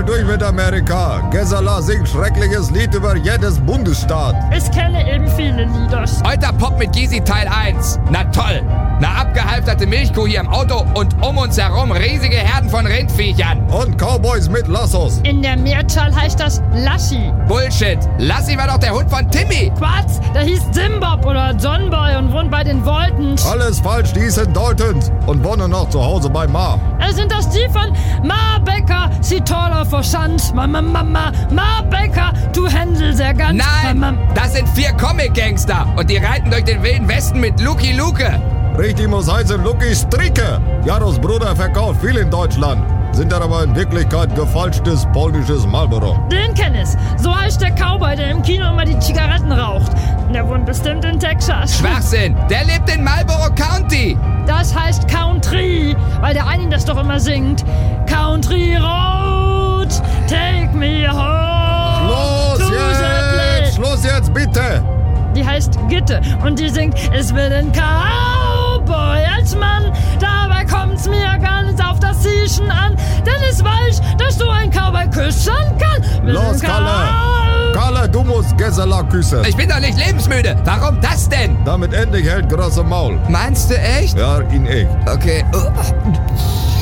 mal durch mit Amerika. Gesala singt schreckliches Lied über jedes Bundesstaat. Ich kenne eben viele Lieder. Euterpop mit Gysi Teil 1. Na toll. Eine abgehalfterte Milchkuh hier im Auto und um uns herum riesige Herden von Rindviechern. Und Cowboys mit Lassos. In der Mehrzahl heißt das Lassi. Bullshit. Lassi war doch der Hund von Timmy. Quatsch, der hieß Zimbob oder Johnboy und wohnt bei den Waltons. Alles falsch, die sind Daltons und wohnen noch zu Hause bei Ma. Sind das die von Ma Becker, sie taller Verschand. Ma Becker, du Hänsel sehr ganz. Nein, das sind 4 Comic-Gangster und die reiten durch den wilden Westen mit Lucky Luke. Richtig muss heißen Lucky Strike. Jaros Bruder verkauft viel in Deutschland. Sind dann aber in Wirklichkeit gefälschtes polnisches Marlboro. Den kenn ich. So heißt der Cowboy, der im Kino immer die Zigaretten raucht. Der wohnt bestimmt in Texas. Schwachsinn, der lebt in Marlboro County. Das heißt Country, weil der eine das doch immer singt. Country Road, take me home. Schluss jetzt bitte. Die heißt Gitte und die singt, es will ein Cowboy als Mann. Dabei kommt's mir gar nicht auf das Siechen an, denn es weiß, dass du ein Cowboy küssen kann. Los, Kalle, du musst Gesala küssen. Ich bin doch nicht lebensmüde. Warum das denn? Damit endlich hält große Maul. Meinst du echt? Ja, in echt. Okay.